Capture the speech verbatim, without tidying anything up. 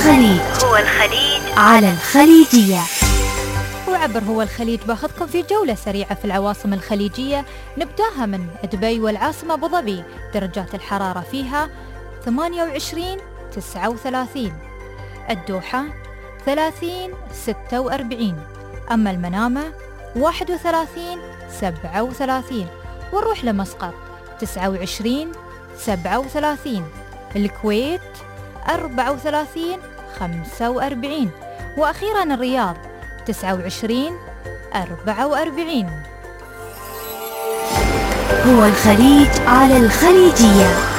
الخليج هو الخليج على الخليجية. وعبر هو الخليج باخذكم في جولة سريعة في العواصم الخليجية. نبداها من دبي والعاصمة أبو ظبي، درجات الحرارة فيها ثمانية وعشرين تسعة وثلاثين، الدوحة ثلاثين ستة وأربعين، أما المنامة واحد وثلاثين سبعة وثلاثين، ونروح لمسقط تسعة وعشرين سبعة وثلاثين، الكويت أربعة وثلاثين خمسة وأربعين، وأخيراً الرياض تسعة وعشرين أربعة وأربعين. هو الخليج على الخليجية.